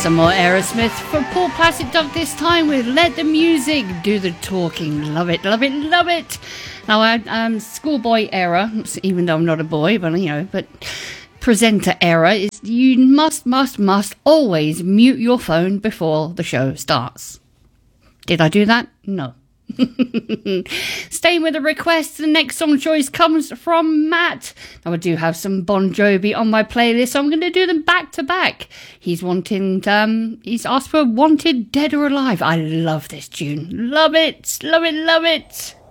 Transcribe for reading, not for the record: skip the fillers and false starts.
Some more Aerosmith for Paul Plastic Dog, this time with Let the Music Do the Talking. Love it, love it, love it. Now, I'm schoolboy era, even though I'm not a boy, but but presenter era is you must always mute your phone before the show starts. Did I do that? No. Staying with the request, the next song choice comes from Matt. Now I do have some Bon Jovi on my playlist, so I'm going to do them back to back. He's asked for Wanted Dead or Alive. I love this tune. Love it, love it, love it.